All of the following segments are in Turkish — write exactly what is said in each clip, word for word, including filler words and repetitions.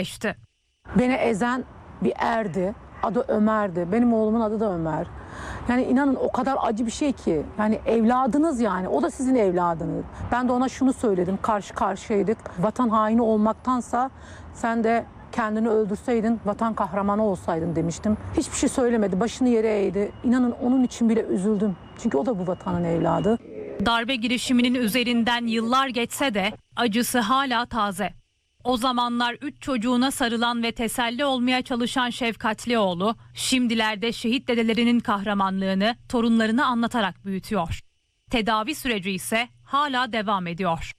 geçti. Beni ezen bir erdi. Adı Ömer'di. Benim oğlumun adı da Ömer. Yani inanın o kadar acı bir şey ki. Yani evladınız yani. O da sizin evladınız. Ben de ona şunu söyledim. Karşı karşıyaydık. Vatan haini olmaktansa sen de kendini öldürseydin, vatan kahramanı olsaydın demiştim. Hiçbir şey söylemedi. Başını yere eğdi. İnanın onun için bile üzüldüm. Çünkü o da bu vatanın evladı. Darbe girişiminin üzerinden yıllar geçse de acısı hala taze. O zamanlar üç çocuğuna sarılan ve teselli olmaya çalışan Şefkatlioğlu, şimdilerde şehit dedelerinin kahramanlığını torunlarına anlatarak büyütüyor. Tedavi süreci ise hala devam ediyor.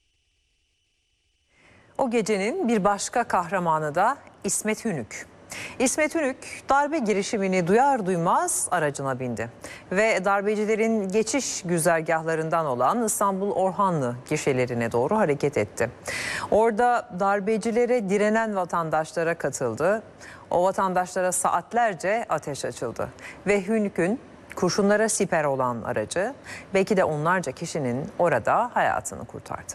O gecenin bir başka kahramanı da İsmet Hünük. İsmet Hünük darbe girişimini duyar duymaz aracına bindi ve darbecilerin geçiş güzergahlarından olan İstanbul Orhanlı gişelerine doğru hareket etti. Orada darbecilere direnen vatandaşlara katıldı. O vatandaşlara saatlerce ateş açıldı ve Hünük'ün kurşunlara siper olan aracı belki de onlarca kişinin orada hayatını kurtardı.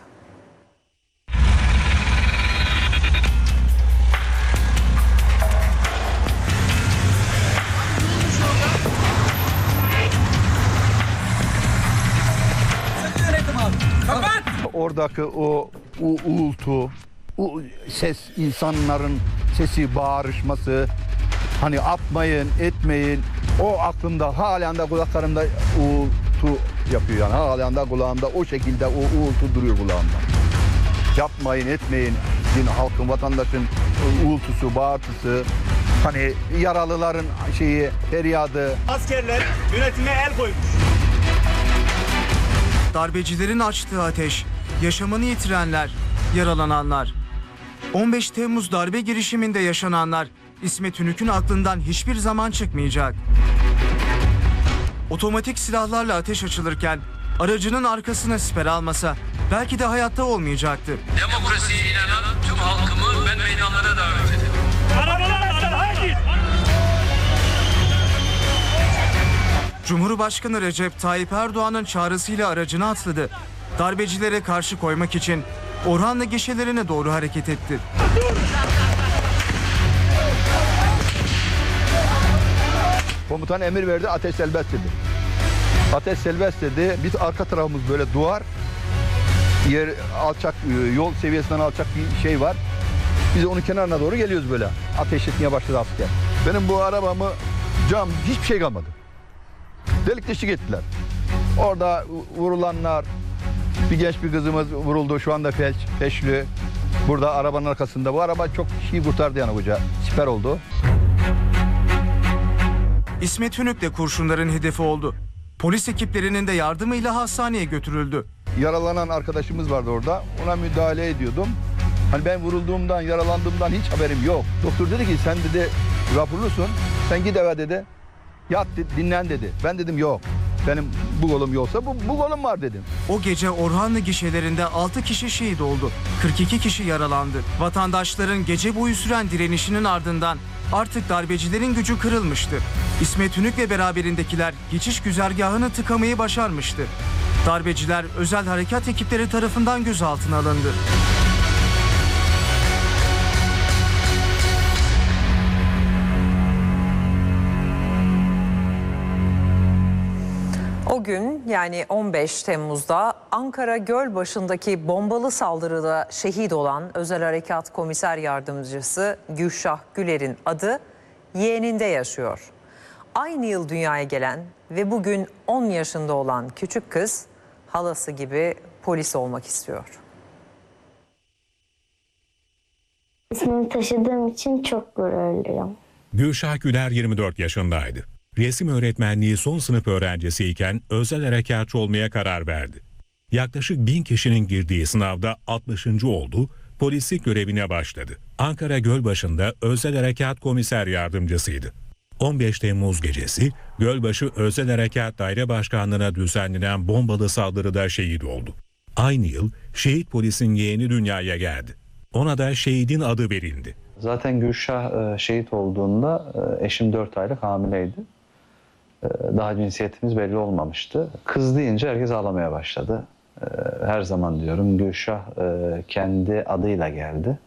Oradaki o, o uğultu, o ses, insanların sesi, bağırışması, hani atmayın, etmeyin, o aklımda, halen de kulaklarımda uğultu yapıyor yani. Halen de kulağımda o şekilde o uğultu duruyor kulağımda. Yapmayın, etmeyin, din, halkın, vatandaşın uğultusu, bağırtısı, hani yaralıların şeyi, feryadı. Askerler yönetime el koymuş. Darbecilerin açtığı ateş, yaşamını yitirenler, yaralananlar. on beş Temmuz darbe girişiminde yaşananlar İsmet Hünük'ün aklından hiçbir zaman çıkmayacak. Otomatik silahlarla ateş açılırken aracının arkasına siper almasa belki de hayatta olmayacaktı. Demokrasiye inanan tüm halkımı ben meydanlara davet ediyorum. Arabalar açın, haydi! Cumhurbaşkanı Recep Tayyip Erdoğan'ın çağrısıyla aracına atladı. Darbecilere karşı koymak için Orhanlı gişelerine doğru hareket etti. Komutan emir verdi, ateş serbest dedi. Ateş serbest dedi. Biz arka tarafımız böyle duvar, yer alçak, yol seviyesinden alçak bir şey var. Biz onun kenarına doğru geliyoruz böyle. Ateş etmeye başladı asker. Benim bu arabamı cam hiçbir şey kalmadı. Delik deşik ettiler. Orada vurulanlar, bir genç bir kızımız vuruldu, şu anda felç, peşli. Burada arabanın arkasında. Bu araba çok kişiyi kurtardı yani hoca. Siper oldu. İsmet Hünük de kurşunların hedefi oldu. Polis ekiplerinin de yardımıyla hastaneye götürüldü. Yaralanan arkadaşımız vardı orada. Ona müdahale ediyordum. Hani ben vurulduğumdan, yaralandığımdan hiç haberim yok. Doktor dedi ki sen dedi raporlusun. Sen git eve dedi. Yat dinlen dedi. Ben dedim yok. Benim bu golüm yoksa bu, bu golüm var dedim. O gece Orhanlı gişelerinde altı kişi şehit oldu. kırk iki kişi yaralandı. Vatandaşların gece boyu süren direnişinin ardından artık darbecilerin gücü kırılmıştı. İsmet Hünük ve beraberindekiler geçiş güzergahını tıkamayı başarmıştı. Darbeciler özel harekat ekipleri tarafından gözaltına alındı. O gün yani on beş Temmuz'da Ankara Gölbaşı'ndaki bombalı saldırıda şehit olan Özel Harekat Komiser Yardımcısı Gülşah Güler'in adı yeğeninde yaşıyor. Aynı yıl dünyaya gelen ve bugün on yaşında olan küçük kız halası gibi polis olmak istiyor. İsmini taşıdığım için çok gururluyum. Gülşah Güler yirmi dört yaşındaydı. Resim öğretmenliği son sınıf öğrencisiyken özel harekatçı olmaya karar verdi. Yaklaşık bin kişinin girdiği sınavda altmışıncı oldu, polislik görevine başladı. Ankara Gölbaşı'nda özel harekat komiser yardımcısıydı. on beş Temmuz gecesi Gölbaşı Özel Harekat Daire Başkanlığı'na düzenlenen bombalı saldırıda şehit oldu. Aynı yıl şehit polisin yeğeni dünyaya geldi. Ona da şehidin adı verildi. Zaten Gülşah şehit olduğunda eşim dört aylık hamileydi. Daha cinsiyetimiz belli olmamıştı. Kız deyince herkes ağlamaya başladı. Her zaman diyorum Gülşah kendi adıyla geldi.